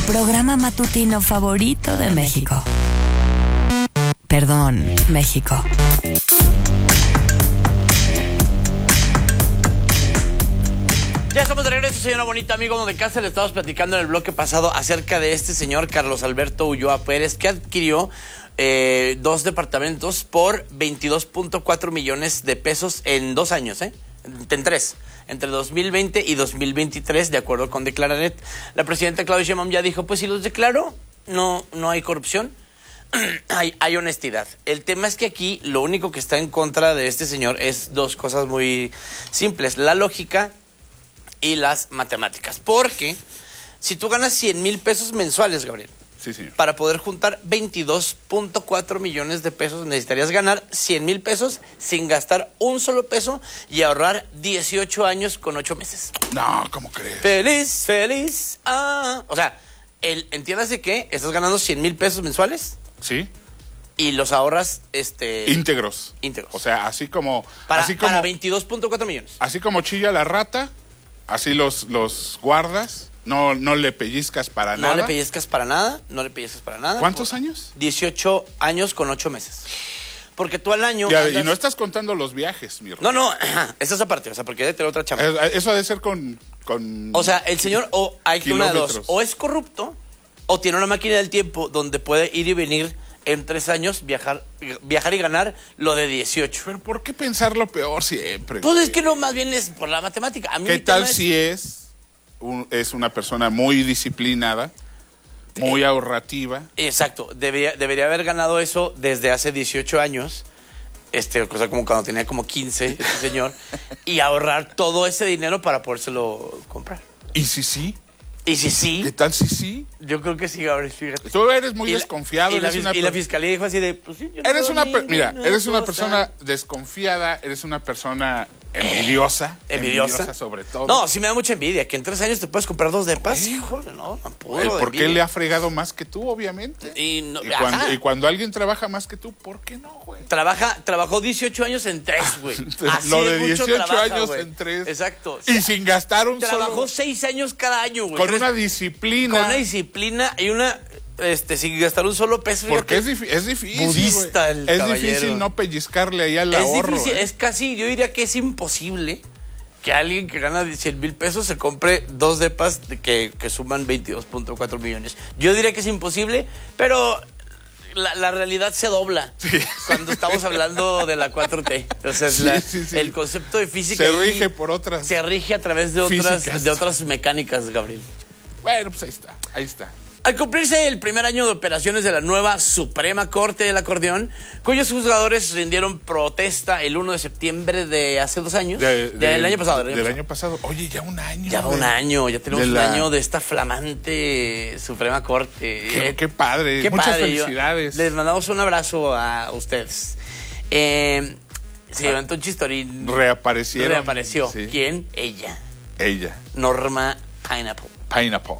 programa matutino favorito de México. Perdón, México. Ya estamos de regreso, señora bonita, amigo de casa. Le estábamos platicando en el bloque pasado acerca de este señor Carlos Alberto Ulloa Pérez, que adquirió 2 departamentos por 22.4 millones de pesos en 2 años, en 3, entre 2020 y 2023, de acuerdo con Declaranet. La presidenta Claudia Sheinbaum ya dijo, pues si los declaro, no hay corrupción, hay honestidad. El tema es que aquí lo único que está en contra de este señor es 2 cosas muy simples: la lógica y las matemáticas. Porque si tú ganas 100,000 pesos mensuales, Gabriel, sí, señor, para poder juntar 22.4 millones de pesos, necesitarías ganar 100,000 pesos sin gastar un solo peso y ahorrar 18 años con 8 meses. No, ¿cómo crees? Feliz, feliz. O sea, entiéndase que estás ganando 100,000 pesos mensuales. Sí. Y los ahorras, íntegros. O sea, así como para 22.4 millones. Así como chilla la rata, así los guardas. No le pellizcas para nada. No le pellizcas para nada. ¿Cuántos años? 18 años con 8 meses. Porque tú al año... Ya, y no estás contando los viajes, mi hermano. No, esa es aparte, o sea, porque debe tener otra chamba. Eso ha de ser con o sea, el señor, o hay que una de dos, o es corrupto, o tiene una máquina del tiempo donde puede ir y venir en 3 años, viajar y ganar lo de 18. Pero ¿por qué pensar lo peor siempre? Pues es que no, más bien es por la matemática. A mí ¿Qué tal si es una persona muy disciplinada, muy ahorrativa? Exacto, debería haber ganado eso desde hace 18 años, cosa como cuando tenía como 15, este señor, y ahorrar todo ese dinero para podérselo comprar. ¿Y si sí? ¿Y si sí? ¿Qué tal si sí? Yo creo que sí, Gabriel, fíjate. Tú eres muy desconfiado. Y la fiscalía dijo así de, pues sí, eres una persona desconfiada, eres una persona envidiosa. Envidiosa sobre todo. No, sí me da mucha envidia, que en 3 años te puedes comprar 2 depas. Híjole, no puedo. ¿Por qué le ha fregado más que tú, obviamente? Y cuando alguien trabaja más que tú, ¿por qué no, güey? Trabajó 18 años en 3, güey. Lo de 18 años en 3. Exacto. Y sin gastar un Trabajó solo... 6 años cada año, güey. Con una disciplina. Con una disciplina y una... sin gastar un solo peso. Porque es difícil, budista el es caballero. difícil no pellizcarle ahí al ahorro. Es difícil, es casi, yo diría que es imposible que alguien que gana 100,000 pesos se compre 2 depas que suman 22.4 millones. Yo diría que es imposible, pero la realidad se dobla cuando estamos hablando de la 4T. O sea, el concepto de física se rige por otras. Se rige a través de otras mecánicas, Gabriel. Bueno, pues ahí está. Al cumplirse el primer año de operaciones de la nueva Suprema Corte del Acordeón, cuyos juzgadores rindieron protesta el 1 de septiembre de hace 2 años, del año pasado. Del año pasado. Oye, ya un año. Ya un año, ya tenemos un año de esta flamante Suprema Corte. Qué padre, muchas felicidades. Les mandamos un abrazo a ustedes. Se levantó un chistorín. Reapareció. Sí. ¿Quién? Ella. Norma Pineapple.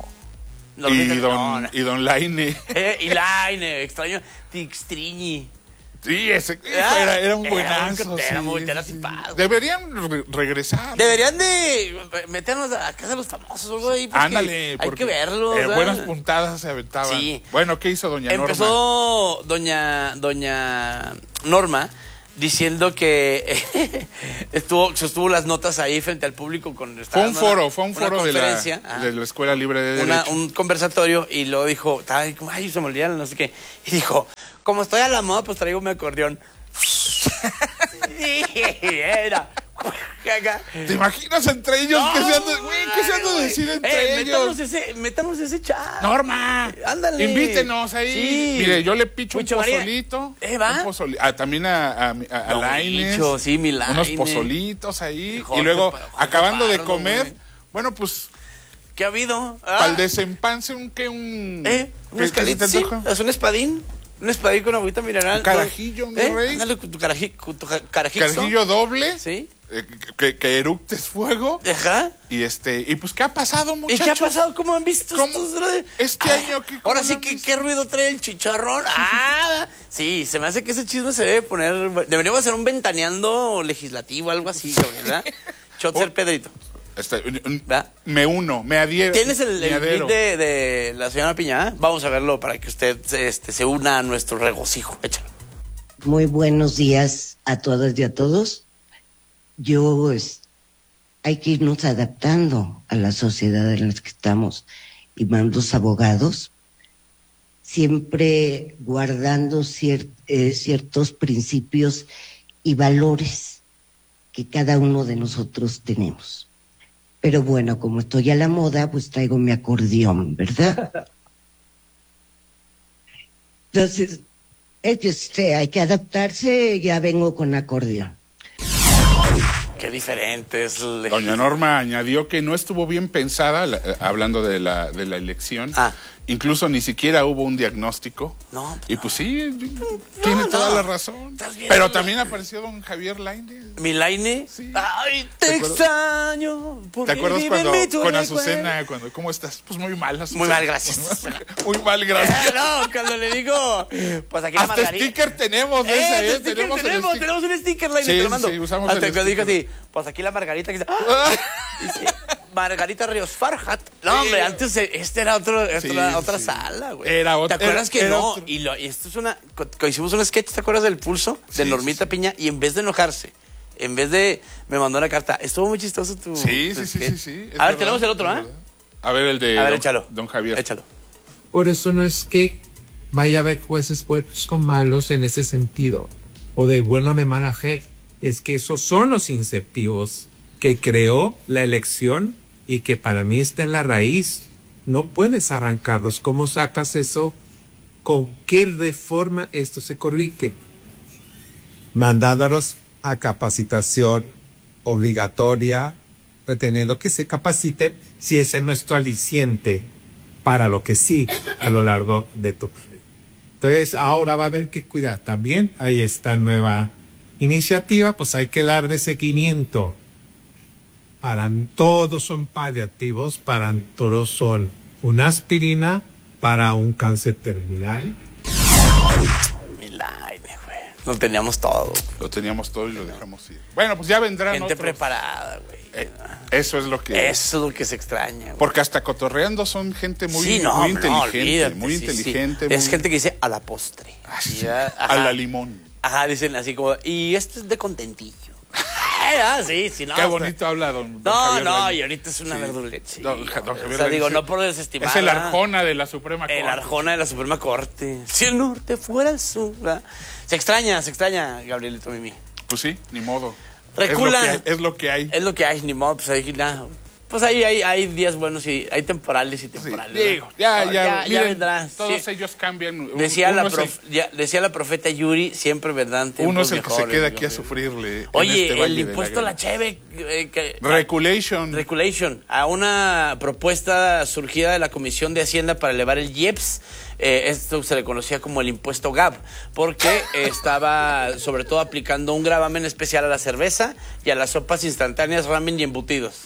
Y don Laine. Y Laine, extraño. Tixtriñi. Sí, ese era un buenazo. Era tipado. Deberían regresar. Deberían de meternos a casa de los famosos, güey. Ándale. Hay que verlo. Buenas puntadas se aventaban. Sí. Bueno, ¿qué hizo doña Norma? Empezó doña Norma diciendo que sostuvo las notas ahí frente al público. Fue un foro de la Escuela Libre de Derecho. Un conversatorio, y luego dijo, ay, se me olvidaron, no sé qué. Y dijo, como estoy a la moda, pues traigo mi acordeón. Era... ¿Te imaginas entre ellos? ¿Qué se han de decir entre ellos? Métanos ese chat. Norma, ándale. Invítenos ahí. Sí. Mire, yo le picho un pozolito. También a Laines. Sí, mi Laines. Unos pozolitos ahí. Y luego, acabando de comer, bueno, pues... ¿Qué ha habido? Al desempance, un escalito, sí. Es un espadín. Un espadín con agüita mineral. Un carajillo, mi rey. Dale tu carajillo doble. Sí. Que eructes fuego. Ajá. Y pues, ¿qué ha pasado, muchachos? ¿Y qué ha pasado? ¿Cómo han visto estos? Este año... Ahora sí, ¿qué ruido trae el chicharrón? Sí, se me hace que ese chisme se debe poner... Deberíamos hacer un ventaneando legislativo, algo así, ¿verdad? Chotzer Pedrito. Me uno, me adhiero. ¿Tienes el link de la señora Piña? Vamos a verlo para que usted se una a nuestro regocijo. Échalo. Muy buenos días a todas y a todos. Hay que irnos adaptando a la sociedad en la que estamos, y más los abogados, siempre guardando ciertos principios y valores que cada uno de nosotros tenemos. Pero bueno, como estoy a la moda, pues traigo mi acordeón, ¿verdad? Entonces, hay que adaptarse, ya vengo con acordeón. Qué diferente es. Doña Norma añadió que no estuvo bien pensada, hablando de la elección. Incluso ni siquiera hubo un diagnóstico. No. Y pues sí, tiene toda la razón. Pero también apareció don Javier Laine. ¿Mi Laine? Sí. Ay, te extraño. ¿Te acuerdas cuando con Azucena, ¿cómo estás? Pues muy mal, Azucena. Muy mal, gracias. Muy mal, gracias. No, cuando le digo, pues aquí hasta la margarita. Sticker tenemos de ese, tenemos un sticker, Laine, sí, te lo mando. Sí, usamos hasta el que sticker. dijo así, pues aquí la margarita. Dice, Margarita Ríos Farhat. No, hombre, antes era otra sala, güey. Era otra. ¿Te acuerdas que no? Otro. Y esto es hicimos un sketch, ¿te acuerdas del pulso? De Normita Piña, y en vez de enojarse, me mandó una carta. Estuvo muy chistoso tu sketch. Sí. A ver, tenemos el otro, ¿eh? A ver, el de échalo. Don Javier. Échalo. Por eso no es que vaya a haber jueces buenos o malos en ese sentido, o de buena de mala fe. Es que esos son los incentivos que creó la elección y que para mí está en la raíz. No puedes arrancarlos. ¿Cómo sacas eso? ¿Con qué reforma esto se corrige? Mandándolos a capacitación obligatoria, reteniendo que se capaciten si ese es nuestro aliciente para lo que sí a lo largo de tu vida. Entonces ahora va a haber que cuidar. También hay esta nueva iniciativa, pues hay que darle seguimiento. Para todos son paliativos, para todos son una aspirina para un cáncer terminal. Lo teníamos todo. Lo teníamos todo y lo dejamos ir. Bueno, pues ya vendrán gente otros. Preparada, güey. Eso es lo que se extraña, güey. Porque hasta cotorreando son gente muy inteligente. Muy inteligente. Es gente que dice a la postre. A la limón. Ajá, dicen así como, y esto es de contentillo. Sí, no. Qué bonito habla don Javier. No, y ahorita es una verduleche. Don Javier, o sea, digo, no por desestimar. Es el Arjona de la Suprema Corte. El Arjona de la Suprema Corte. Si el norte fuera el sur. ¿Verdad? Se extraña, Gabrielito Mimi. Pues sí, ni modo. Recula. Es lo que hay. Es lo que hay, ni modo. Pues ahí nada. Pues ahí hay días buenos y hay temporales y temporales. Sí, digo, ya vendrán. Todos ellos cambian. Decía la profeta Yuri, siempre vendrán tiempos uno es el mejores, que se queda aquí a sufrirle. Oye, el impuesto a la cheve. Regulation. A una propuesta surgida de la Comisión de Hacienda para elevar el IEPS. Esto se le conocía como el impuesto GAP, porque estaba sobre todo aplicando un gravamen especial a la cerveza y a las sopas instantáneas, ramen y embutidos.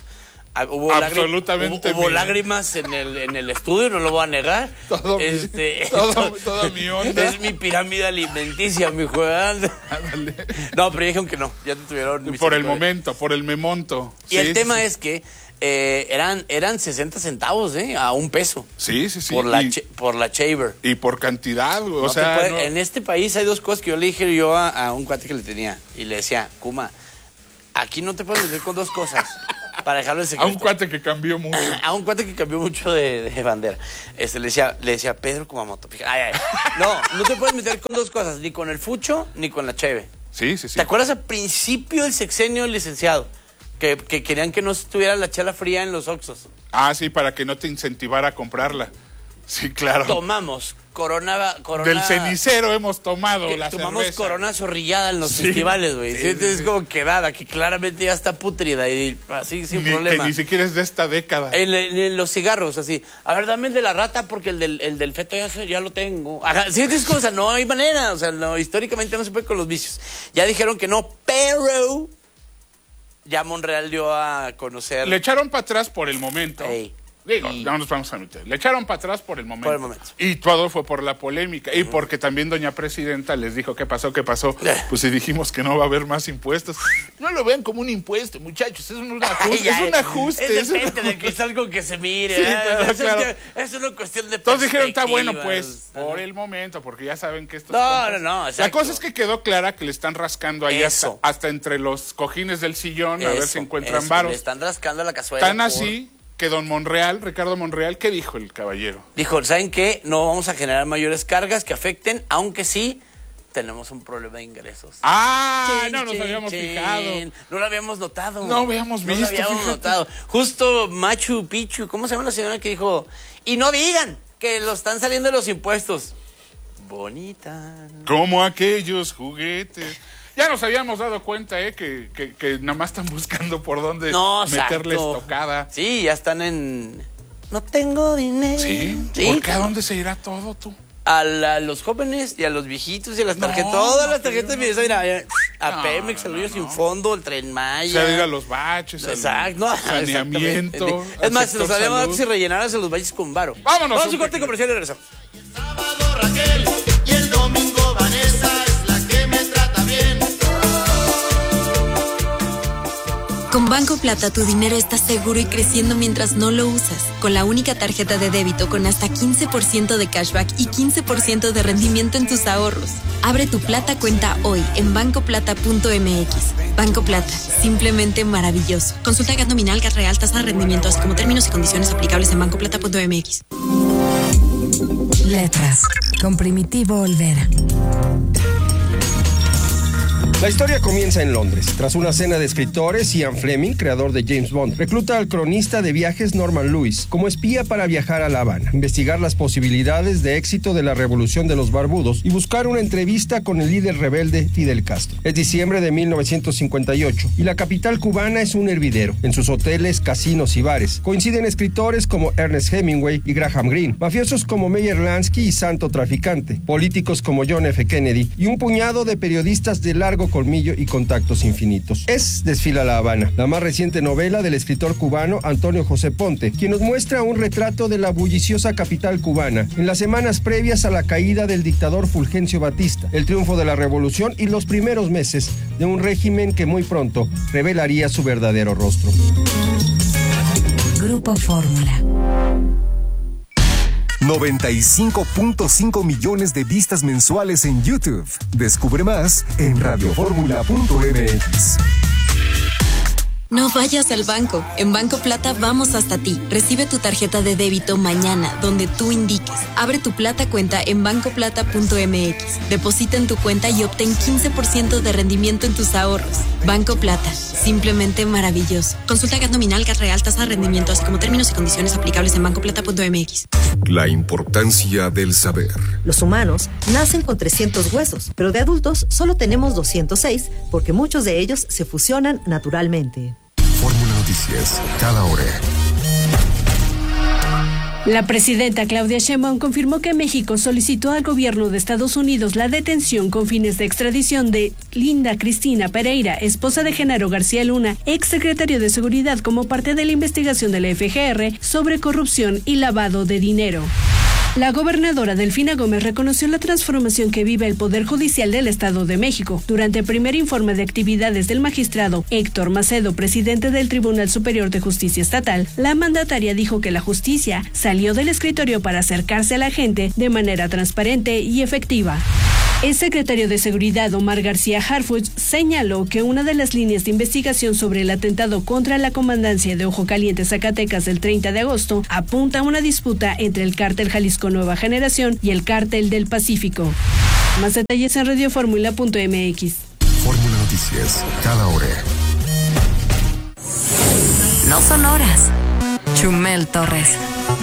Hubo lágrimas en el estudio, no lo voy a negar. Toda mi onda. Es mi pirámide alimenticia, mi juega. No, pero dijeron que no, ya te tuvieron. Por el memonto. Y el tema es que eran 60 centavos, a $1. Sí. Por la shaver. Y por cantidad, En este país hay dos cosas que yo le dije a un cuate que le tenía. Y le decía, Kuma, aquí no te puedes meter con dos cosas. Para dejarlo en secreto. A un cuate que cambió mucho. De bandera. Le decía Pedro Kumamoto. No te puedes meter con dos cosas, ni con el fucho, ni con la cheve. Sí. ¿Te acuerdas al principio del sexenio del licenciado? Que querían que no estuviera la chela fría en los Oxxos. Ah, sí, para que no te incentivara a comprarla. Sí, claro. Tomamos Corona. Del cenicero hemos tomado la tomamos cerveza. Corona zorrillada en los festivales, güey. Sí, es como quedada, que claramente ya está pútrida y así sin problema. Que ni siquiera es de esta década. En los cigarros, así. A ver, dame el de la rata porque el del feto ya lo tengo. Ajá, sí, es cosa, no hay manera. O sea, históricamente no se puede con los vicios. Ya dijeron que no, pero ya Monreal dio a conocer. Le echaron para atrás por el momento. Digo, no nos vamos a meter. Le echaron para atrás por el momento. Por el momento. Y todo fue por la polémica. Y porque también doña presidenta les dijo, ¿qué pasó? Pues si dijimos que no va a haber más impuestos. No lo vean como un impuesto, muchachos. Es un ajuste. Es un ajuste. Es depende de que es algo que se mire. Sí, pero claro. Es una cuestión de todos dijeron, está bueno, pues, por el momento, porque ya saben que esto No. Exacto. La cosa es que quedó clara que le están rascando ahí hasta entre los cojines del sillón, a ver si encuentran varos. Le están rascando la cazuela. Tan así que Ricardo Monreal, ¿qué dijo el caballero? Dijo, ¿saben qué? No vamos a generar mayores cargas que afecten, aunque sí tenemos un problema de ingresos. No nos habíamos fijado. No lo habíamos notado. No habíamos visto. No lo habíamos notado. Justo Machu Picchu, ¿cómo se llama la señora que dijo? Y no digan que lo están saliendo los impuestos. Bonita. Como aquellos juguetes. Ya nos habíamos dado cuenta, que nada más están buscando por dónde meterles tocada. Sí, ya están en... No tengo dinero. ¿Sí? ¿Por qué a dónde se irá todo, tú? A los jóvenes y a los viejitos y a las tarjetas. Todas las tarjetas, mira, a Pemex, al Sin Fondo, el Tren Maya. O sea, ir a los baches, saneamiento. Es más, se los habíamos dado si rellenaras en los baches con varo. Vámonos. Vamos a un corte comercial y regresamos. Sábado Raquel y el domingo Vanessa es la que me trata bien. Con Banco Plata tu dinero está seguro y creciendo mientras no lo usas. Con la única tarjeta de débito con hasta 15% de cashback y 15% de rendimiento en tus ahorros. Abre tu Plata cuenta hoy en bancoplata.mx. Banco Plata, simplemente maravilloso. Consulta gas nominal, gas real, tasa de rendimiento, así como términos y condiciones aplicables en bancoplata.mx. Letras, con Primitivo Olvera. La historia comienza en Londres. Tras una cena de escritores, Ian Fleming, creador de James Bond, recluta al cronista de viajes Norman Lewis como espía para viajar a La Habana, investigar las posibilidades de éxito de la revolución de los barbudos y buscar una entrevista con el líder rebelde Fidel Castro. Es diciembre de 1958 y la capital cubana es un hervidero. En sus hoteles, casinos y bares coinciden escritores como Ernest Hemingway y Graham Greene, mafiosos como Meyer Lansky y Santo Traficante, políticos como John F. Kennedy y un puñado de periodistas de largo colmillo y contactos infinitos. Desfila La Habana, la más reciente novela del escritor cubano Antonio José Ponte, quien nos muestra un retrato de la bulliciosa capital cubana en las semanas previas a la caída del dictador Fulgencio Batista, el triunfo de la revolución y los primeros meses de un régimen que muy pronto revelaría su verdadero rostro. Grupo Fórmula. 95.5 millones de vistas mensuales en YouTube. Descubre más en radioformula.mx. No vayas al banco. En Banco Plata vamos hasta ti. Recibe tu tarjeta de débito mañana, donde tú indiques. Abre tu Plata cuenta en bancoplata.mx. Deposita en tu cuenta y obtén 15% de rendimiento en tus ahorros. Banco Plata, simplemente maravilloso. Consulta gas nominal, gas real, tasa de rendimiento, así como términos y condiciones aplicables en bancoplata.mx. La importancia del saber. Los humanos nacen con 300 huesos, pero de adultos solo tenemos 206 porque muchos de ellos se fusionan naturalmente. Fórmula Noticias, cada hora. La presidenta Claudia Sheinbaum confirmó que México solicitó al gobierno de Estados Unidos la detención con fines de extradición de Linda Cristina Pereira, esposa de Genaro García Luna, exsecretario de Seguridad, como parte de la investigación de la FGR sobre corrupción y lavado de dinero. La gobernadora Delfina Gómez reconoció la transformación que vive el Poder Judicial del Estado de México. Durante el primer informe de actividades del magistrado Héctor Macedo, presidente del Tribunal Superior de Justicia Estatal, la mandataria dijo que la justicia salió del escritorio para acercarse a la gente de manera transparente y efectiva. El secretario de Seguridad, Omar García Harfuch, señaló que una de las líneas de investigación sobre el atentado contra la comandancia de Ojo Caliente, Zacatecas, del 30 de agosto, apunta a una disputa entre el cártel Jalisco Nueva Generación y el cártel del Pacífico. Más detalles en radioformula.mx. Fórmula Noticias, cada hora. No son horas. Chumel Torres.